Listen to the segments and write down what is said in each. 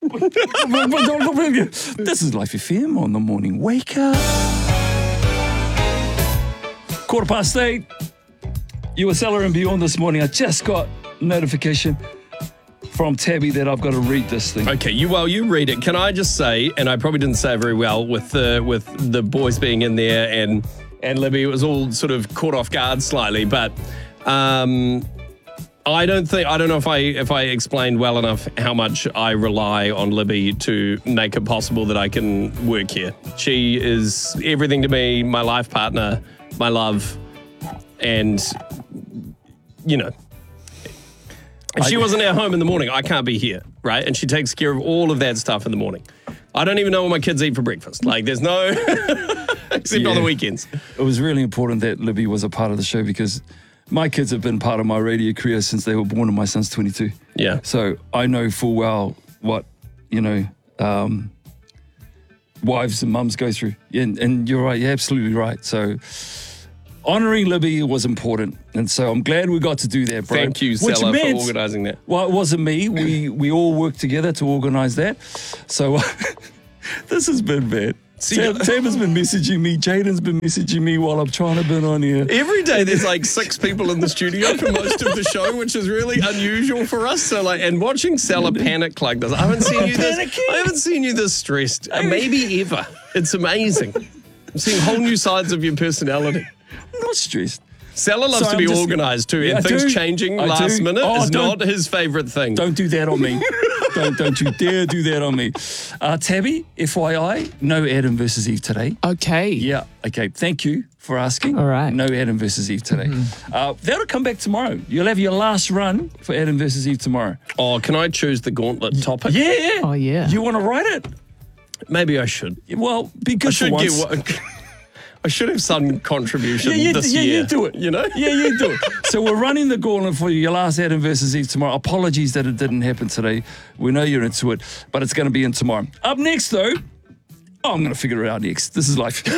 This is Life FM on the morning wake up. 8:15. You were Cellar and Beyond this morning. I just got notification from Tabby that I've got to read this thing. Okay, you read it. Can I just say, and I probably didn't say it very well with the boys being in there and Libby, it was all sort of caught off guard slightly, but I don't know if I explained well enough how much I rely on Libby to make it possible that I can work here. She is everything to me, my life partner, my love, and if she wasn't at home in the morning, I can't be here, right? And she takes care of all of that stuff in the morning. I don't even know what my kids eat for breakfast. Like, there's no... except on the weekends. It was really important that Libby was a part of the show because my kids have been part of my radio career since they were born and my son's 22. Yeah. So I know full well what, wives and mums go through. And you're right, you're absolutely right. So... honouring Libby was important, and so I'm glad we got to do that, bro. Thank you, Stella, for organising that. Well, it wasn't me. We all worked together to organise that. So this has been bad. Tam has been messaging me. Jaden's been messaging me while I'm trying to be on here. Every day there's like 6 people in the studio for most of the show, which is really unusual for us. So and watching Stella panic like this, I haven't seen you this stressed, maybe ever. It's amazing. I'm seeing whole new sides of your personality. Not stressed. Stella loves to be organised too, and things changing last minute is not his favourite thing. Don't do that on me. Don't you dare do that on me. Tabby, FYI, no Adam versus Eve today. Okay. Yeah, okay. Thank you for asking. All right. No Adam versus Eve today. That'll come back tomorrow. You'll have your last run for Adam versus Eve tomorrow. Oh, can I choose the gauntlet topic? Yeah. Oh, yeah. You want to write it? Maybe I should. Well, because I should have some contribution this year. Yeah, you do it. Yeah, you do it. So we're running the gauntlet for your last Adam versus Eve tomorrow. Apologies that it didn't happen today. We know you're into it, but it's going to be in tomorrow. Up next, though, I'm going to figure it out next. This is Life.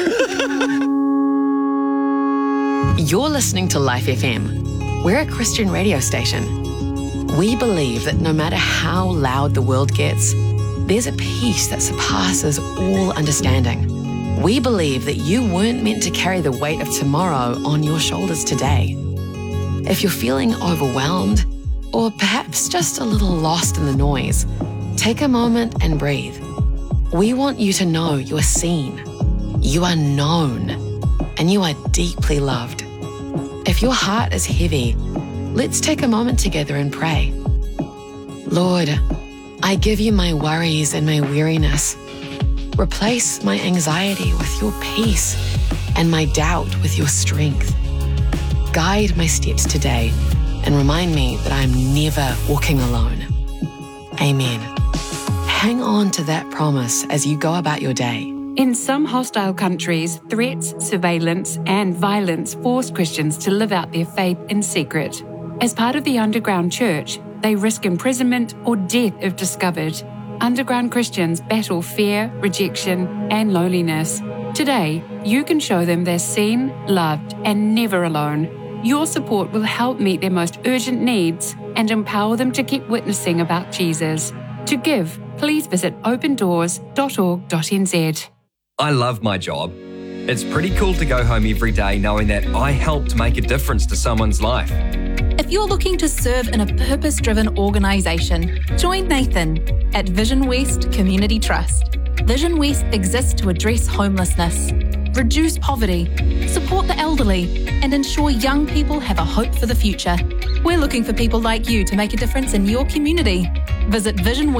You're listening to Life FM. We're a Christian radio station. We believe that no matter how loud the world gets, there's a peace that surpasses all understanding. We believe that you weren't meant to carry the weight of tomorrow on your shoulders today. If you're feeling overwhelmed, or perhaps just a little lost in the noise, take a moment and breathe. We want you to know you are seen, you are known, and you are deeply loved. If your heart is heavy, let's take a moment together and pray. Lord, I give you my worries and my weariness. Replace my anxiety with your peace and my doubt with your strength. Guide my steps today and remind me that I am never walking alone. Amen. Hang on to that promise as you go about your day. In some hostile countries, threats, surveillance, and violence force Christians to live out their faith in secret. As part of the underground church, they risk imprisonment or death if discovered. Underground Christians battle fear, rejection, and loneliness. Today, you can show them they're seen, loved, and never alone. Your support will help meet their most urgent needs and empower them to keep witnessing about Jesus. To give, please visit opendoors.org.nz. I love my job. It's pretty cool to go home every day knowing that I helped make a difference to someone's life. If you're looking to serve in a purpose-driven organisation, join Nathan at Vision West Community Trust. Vision West exists to address homelessness, reduce poverty, support the elderly, and ensure young people have a hope for the future. We're looking for people like you to make a difference in your community. Visit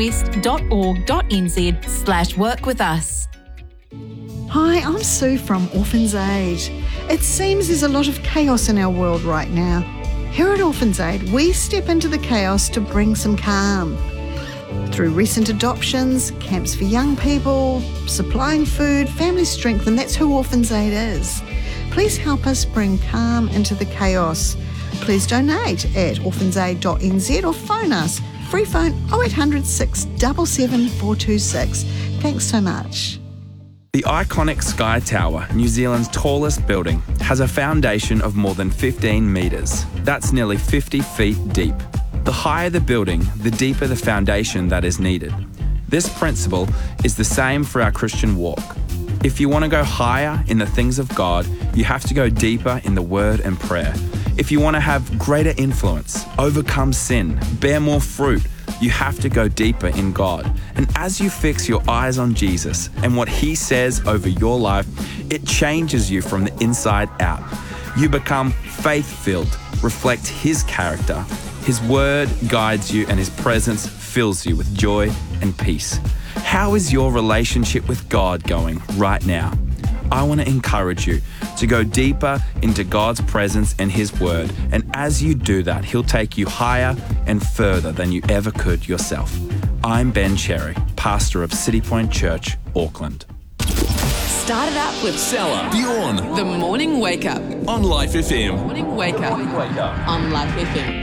visionwest.org.nz/work with us. Hi, I'm Sue from Orphans Aid. It seems there's a lot of chaos in our world right now. Here at Orphans Aid, we step into the chaos to bring some calm. Through recent adoptions, camps for young people, supplying food, family strength, and that's who Orphans Aid is. Please help us bring calm into the chaos. Please donate at orphansaid.nz or phone us. Free phone 0800 677 426. Thanks so much. The iconic Sky Tower, New Zealand's tallest building, has a foundation of more than 15 metres. That's nearly 50 feet deep. The higher the building, the deeper the foundation that is needed. This principle is the same for our Christian walk. If you want to go higher in the things of God, you have to go deeper in the Word and prayer. If you want to have greater influence, overcome sin, bear more fruit, you have to go deeper in God. And as you fix your eyes on Jesus and what He says over your life, it changes you from the inside out. You become faith-filled, reflect His character. His Word guides you and His presence fills you with joy and peace. How is your relationship with God going right now? I want to encourage you to go deeper into God's presence and His Word. And as you do that, He'll take you higher and further than you ever could yourself. I'm Ben Cherry, pastor of City Point Church, Auckland. Start it up with Stella, Bjorn, the Morning Wake Up. on Life FM. Morning Wake Up on Life FM.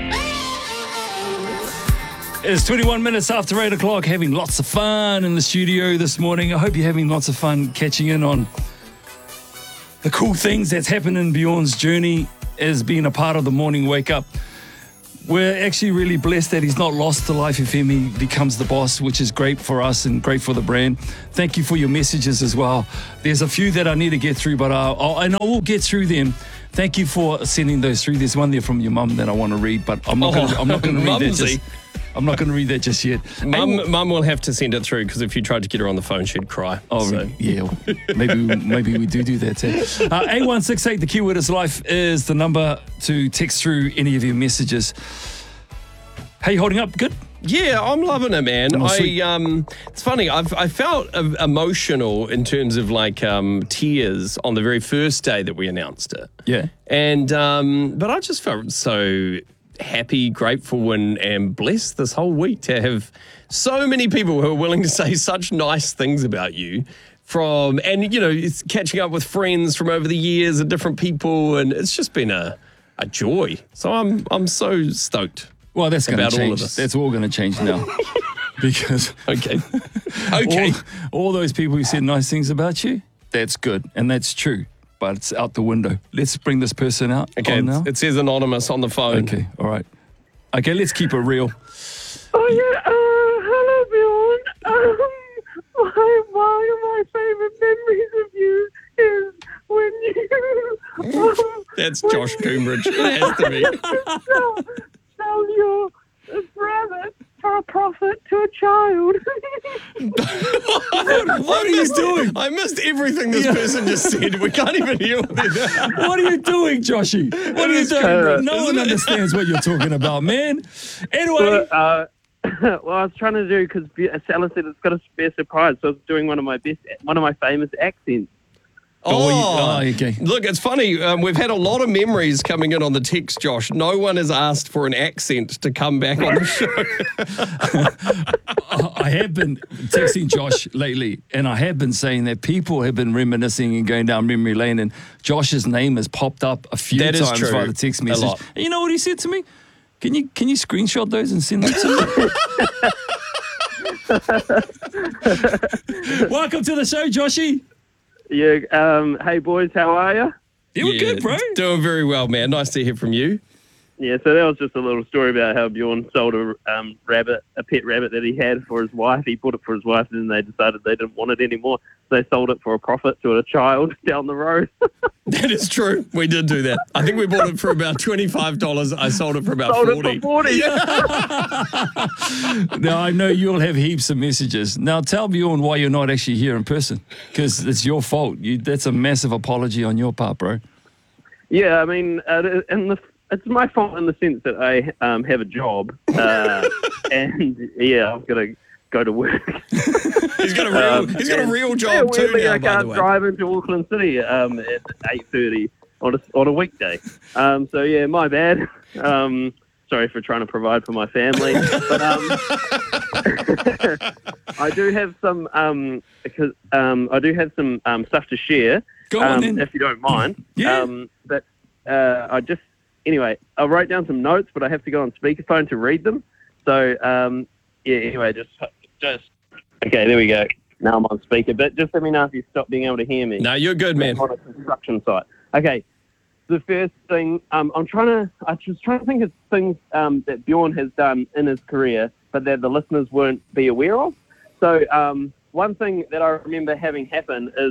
It's 21 minutes after 8 o'clock, having lots of fun in the studio this morning. I hope you're having lots of fun catching in on the cool things that's happened in Bjorn's journey as being a part of the Morning Wake Up. We're actually really blessed that he's not lost to Life FM. He becomes the boss, which is great for us and great for the brand. Thank you for your messages as well. There's a few that I need to get through, but I will get through them. Thank you for sending those through. There's one there from your mum that I want to read, but I'm not going to read that just. I'm not going to read that just yet. Mum will have to send it through because if you tried to get her on the phone, she'd cry. Oh, so. Yeah. Maybe we do that too. 8168, the keyword is life, is the number to text through any of your messages. How you holding up? Good? Yeah, I'm loving it, man. It's funny. I felt emotional in terms of like tears on the very first day that we announced it. Yeah. And but I just felt so happy, grateful, and blessed this whole week to have so many people who are willing to say such nice things about you and you know, it's catching up with friends from over the years and different people, and it's just been a joy. So I'm so stoked. Well, that's going to change. All of this. That's all going to change now. Because okay. all those people who said nice things about you, that's good and that's true. But it's out the window. Let's bring this person out. Okay, now. it says anonymous on the phone. Okay, all right. Okay, let's keep it real. Oh, yeah. Hello, Bjorn. One of my favourite memories of you is when you... That's Josh Coombridge. It has to be. Sell your rabbit for a profit to a child. What are you doing? I missed everything this person just said. We can't even hear what they're doing. What are you doing, Joshy? What are you doing? No one understands what you're talking about, man. Anyway. Well, I was trying to do, because Stella said it's got to be a surprise, so I was doing one of my famous accents. Okay. Look, it's funny. We've had a lot of memories coming in on the text, Josh. No one has asked for an accent to come back on the show. I have been texting Josh lately, and I have been saying that people have been reminiscing and going down memory lane, and Josh's name has popped up a few times via the text message. A lot. And you know what he said to me? Can you screenshot those and send them to me? Welcome to the show, Joshy. Yeah. Hey, boys, how are you? You were good, bro. Doing very well, man. Nice to hear from you. Yeah, so that was just a little story about how Bjorn sold a pet rabbit that he had for his wife. He bought it for his wife, and then they decided they didn't want it anymore. So they sold it for a profit to a child down the road. That is true. We did do that. I think we bought it for about $25. I sold it for about $40. It for 40. Now, I know you'll have heaps of messages. Now, tell Bjorn why you're not actually here in person, because it's your fault. That's a massive apology on your part, bro. Yeah, I mean, it's my fault in the sense that I have a job, and yeah, I've got to go to work. He's got a real job too now. I can't drive into Auckland City at 8:30 on a weekday. So yeah, my bad. Sorry for trying to provide for my family, but I do have some stuff to share. Go on then, if you don't mind. Yeah. Anyway, I wrote down some notes, but I have to go on speakerphone to read them. So, anyway, just okay, there we go. Now I'm on speaker, but just let me know if you stop being able to hear me. No, you're good, man. I'm on a construction site. Okay, the first thing, I was trying to think of things that Bjorn has done in his career, but that the listeners won't be aware of. So one thing that I remember having happen is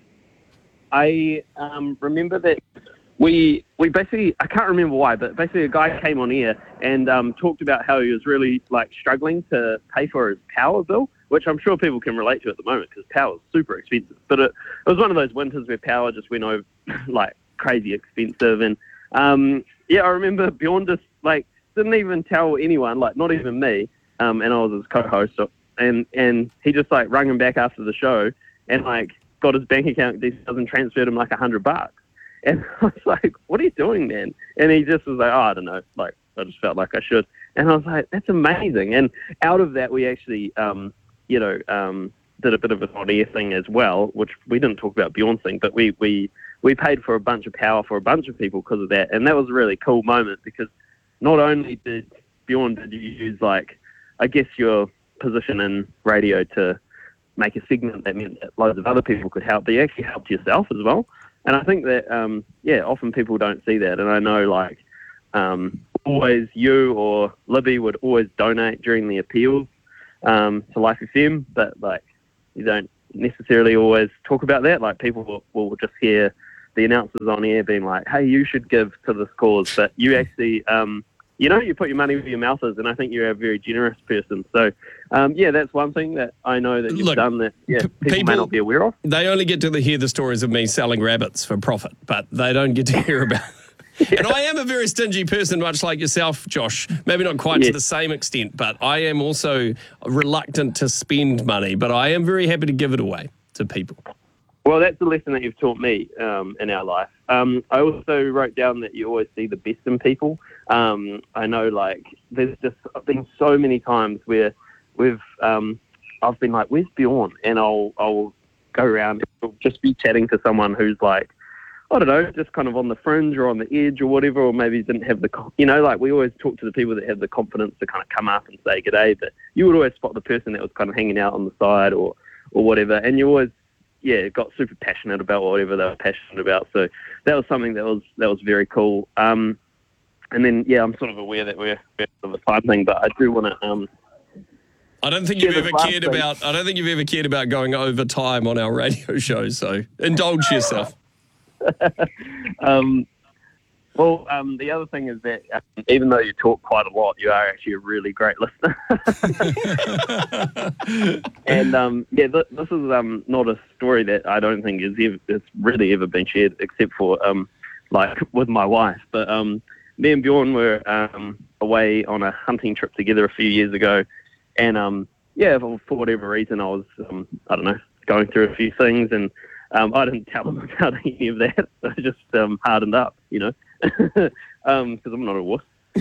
I remember that we basically, I can't remember why, but basically a guy came on air and talked about how he was really like struggling to pay for his power bill, which I'm sure people can relate to at the moment because power is super expensive. But it was one of those winters where power just went over like crazy expensive. And I remember Bjorn just like didn't even tell anyone, like not even me, and I was his co-host. And he just like rang him back after the show and like got his bank account details and transferred him like $100. And I was like, what are you doing, man? And he just was like, oh, I don't know. Like, I just felt like I should. And I was like, that's amazing. And out of that, we actually, did a bit of an on-air thing as well, which we didn't talk about Bjorn's thing, but we paid for a bunch of power for a bunch of people because of that. And that was a really cool moment because not only did you use, like, I guess your position in radio to make a segment that meant that loads of other people could help, but you actually helped yourself as well. And I think that, often people don't see that. And I know, like, always you or Libby would always donate during the appeals to Life FM, but, like, you don't necessarily always talk about that. Like, people will just hear the announcers on air being like, hey, you should give to this cause. But you actually, you put your money where your mouth is, and I think you're a very generous person. So, that's one thing that I know that you've done that people may not be aware of. They only get to hear the stories of me selling rabbits for profit, but they don't get to hear about And I am a very stingy person, much like yourself, Josh. Maybe not quite to the same extent, but I am also reluctant to spend money, but I am very happy to give it away to people. Well, that's the lesson that you've taught me in our life. I also wrote down that you always see the best in people. I know, like, there's just been so many times where I've been like, where's Bjorn? And I'll go around and just be chatting to someone who's like, I don't know, just kind of on the fringe or on the edge or whatever, or maybe didn't have the, like we always talk to the people that have the confidence to kind of come up and say g'day, but you would always spot the person that was kind of hanging out on the side or whatever, and you always, got super passionate about whatever they were passionate about. So that was something that was very cool. And then, I'm sort of aware that we're of a time thing, but I do want to. I don't think you've ever cared about. I don't think you've ever cared about going over time on our radio show. So indulge yourself. The other thing is that even though you talk quite a lot, you are actually a really great listener. And this is not a story that I don't think it's really ever been shared, except for like with my wife. But me and Bjorn were away on a hunting trip together a few years ago, and for whatever reason, I was going through a few things, and I didn't tell him about any of that. I just hardened up, because I'm not a wuss.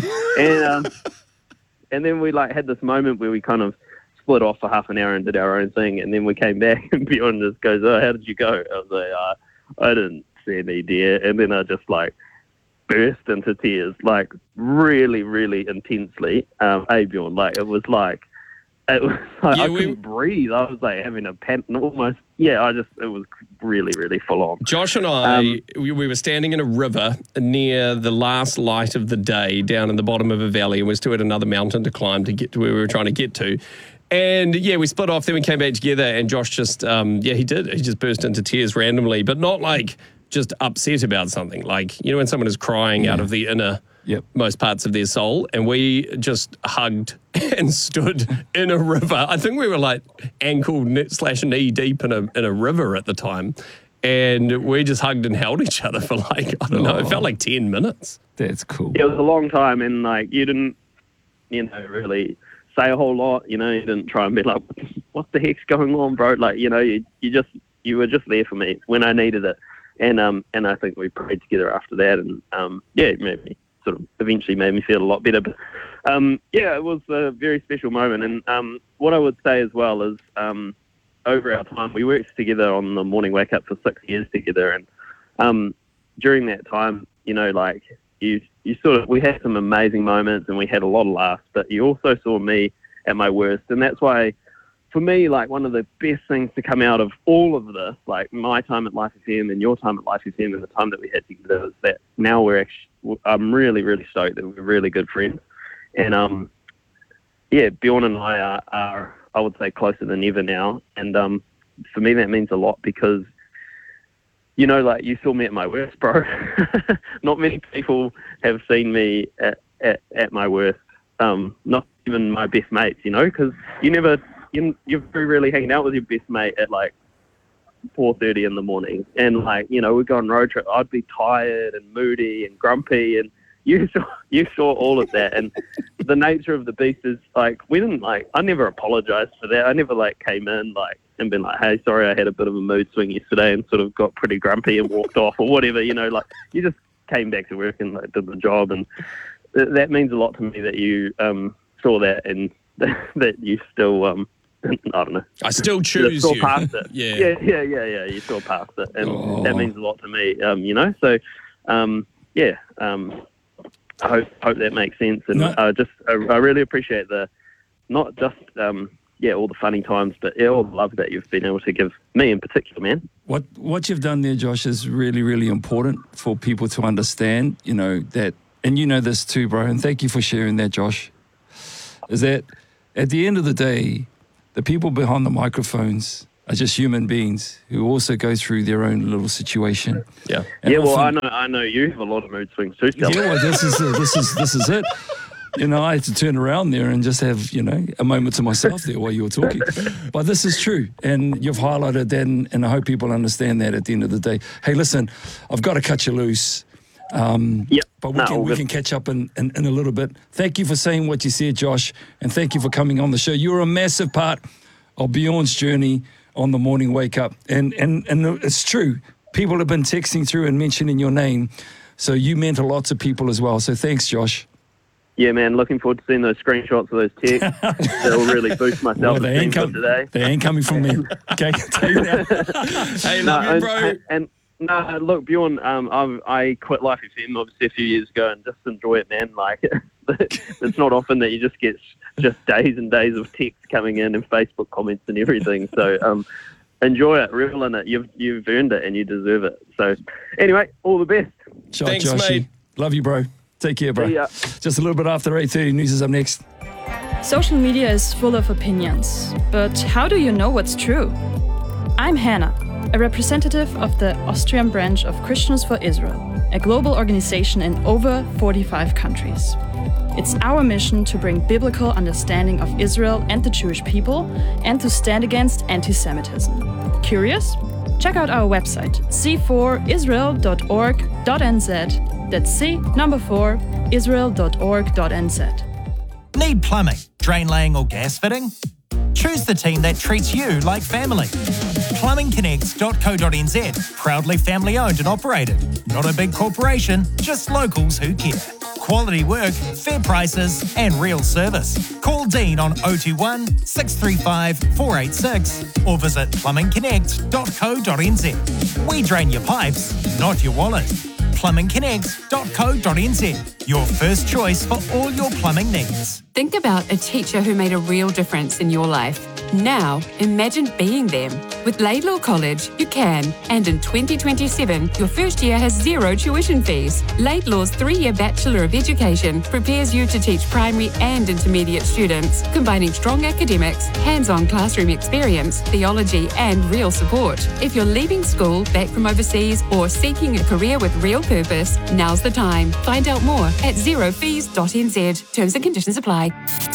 And then we had this moment where we kind of split off for half an hour and did our own thing, and then we came back and Bjorn just goes, "Oh, how did you go?" I was like, "I didn't see any deer," and then I just burst into tears, really, really intensely. Bjorn, it was like I couldn't breathe. I was having a panic, almost. It was really, really full on. Josh and I, we were standing in a river near the last light of the day down in the bottom of a valley, and we're still at another mountain to climb to get to where we were trying to get to. And we split off, then we came back together, and Josh just, he just burst into tears randomly, but not just upset about something. When someone is crying out of the inner most parts of their soul, and we just hugged and stood in a river. I think we were ankle/knee deep in a river at the time, and we just hugged and held each other for it felt like 10 minutes. That's cool. It was a long time, and you didn't, really say a whole lot. You didn't try and be like, what the heck's going on, bro? You were just there for me when I needed it, and I think we prayed together after that, and it made me eventually made me feel a lot better. But it was a very special moment. And what I would say as well is over our time, we worked together on the Morning Wake Up for 6 years together. And during that time, we had some amazing moments and we had a lot of laughs, but you also saw me at my worst. And that's why, for me, one of the best things to come out of all of this, my time at Life FM and your time at Life FM and the time that we had together, is that now I'm really, really stoked that we're really good friends. And, Bjorn and I are I would say, closer than ever now. And for me, that means a lot because, you know, like you saw me at my worst, bro. Not many people have seen me at my worst. Not even my best mates, you know, because you're very rarely hanging out with your best mate at like 4:30 in the morning. And like, you know, we'd go on road trip. I'd be tired and moody and grumpy, and you saw all of that. And the nature of the beast is like, I never apologized for that. I never like came in like and been like, hey, sorry, I had a bit of a mood swing yesterday and sort of got pretty grumpy and walked off or whatever, you know, like you just came back to work and like did the job. And that means a lot to me that you saw that and that you still, I don't know. I still choose you. You. Past it. Yeah. You saw past it. And that means a lot to me, you know. So, I hope that makes sense. And I really appreciate not just all the funny times, but all the love that you've been able to give me in particular, man. What you've done there, Josh, is really, really important for people to understand, you know, that, and you know this too, bro, and thank you for sharing that, Josh, is that at the end of the day, the people behind the microphones are just human beings who also go through their own little situation. Yeah. And I know you have a lot of mood swings too. Yeah, well, this is it. You know, I had to turn around there and just have, you know, a moment to myself there while you were talking. But this is true, and you've highlighted that, and I hope people understand that at the end of the day. Hey, listen, I've got to cut you loose. But we can catch up in a little bit. Thank you for saying what you said, Josh, and thank you for coming on the show. You're a massive part of Bjorn's journey on the morning wake up. And it's true. People have been texting through and mentioning your name. So you meant a lot to people as well. So thanks, Josh. Yeah, man. Looking forward to seeing those screenshots of those texts. That'll really boost my self-esteem for today. They ain't coming from me. Okay, can tell you that. Hey, love you, bro. No, look, Bjorn, I quit Life FM obviously a few years ago and just enjoy it, man. Like, it's not often that you just get just days and days of text coming in and Facebook comments and everything. So enjoy it, revel in it. You've earned it and you deserve it. So anyway, all the best. Thanks, Joshy. Mate. Love you, bro. Take care, bro. Just a little bit after 8:30, news is up next. Social media is full of opinions, but how do you know what's true? I'm Hannah, a representative of the Austrian branch of Christians for Israel, a global organization in over 45 countries. It's our mission to bring biblical understanding of Israel and the Jewish people and to stand against anti-Semitism. Curious? Check out our website, c4israel.org.nz. That's c4israel.org.nz. Need plumbing, drain laying or gas fitting? Choose the team that treats you like family. Plumbingconnects.co.nz, proudly family owned and operated. Not a big corporation, just locals who care. Quality work, fair prices and real service. Call Dean on 021 635 486 or visit plumbingconnects.co.nz. We drain your pipes, not your wallet. plumbingconnects.co.nz, your first choice for all your plumbing needs. Think about a teacher who made a real difference in your life. Now, imagine being them. With Laidlaw College, you can. And in 2027, your first year has zero tuition fees. Laidlaw's 3-year Bachelor of Education prepares you to teach primary and intermediate students, combining strong academics, hands-on classroom experience, theology, and real support. If you're leaving school, back from overseas, or seeking a career with real purpose, now's the time. Find out more at zerofees.nz. Terms and conditions apply.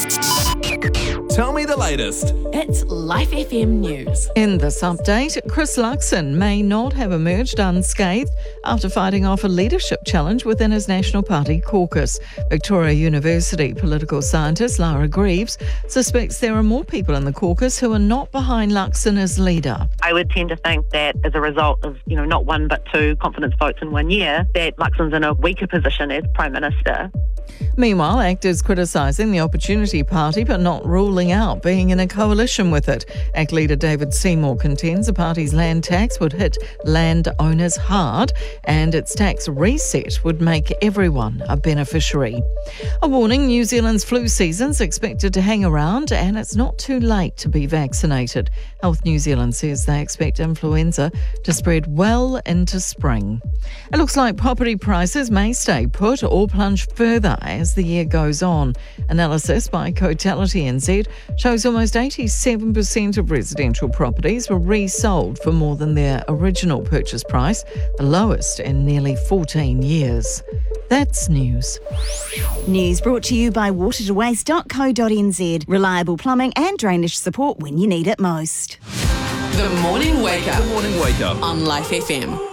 Tell me the latest. It's Life FM News. In this update, Chris Luxon may not have emerged unscathed after fighting off a leadership challenge within his National Party caucus. Victoria University political scientist Lara Greaves suspects there are more people in the caucus who are not behind Luxon as leader. I would tend to think that as a result of, not one but two confidence votes in 1 year, that Luxon's in a weaker position as Prime Minister. Meanwhile, actors criticising the Opportunity Party but not ruling out being in a coalition with it. ACT leader David Seymour contends the party's land tax would hit landowners hard and its tax reset would make everyone a beneficiary. A warning, New Zealand's flu season's expected to hang around and it's not too late to be vaccinated. Health New Zealand says they expect influenza to spread well into spring. It looks like property prices may stay put or plunge further as the year goes on. Analysis by Cotality NZ shows almost 87% of residential properties were resold for more than their original purchase price, the lowest in nearly 14 years. That's news. News brought to you by watertowaste.co.nz. Reliable plumbing and drainage support when you need it most. The Morning Wake Up. Morning Wake Up. On Life FM.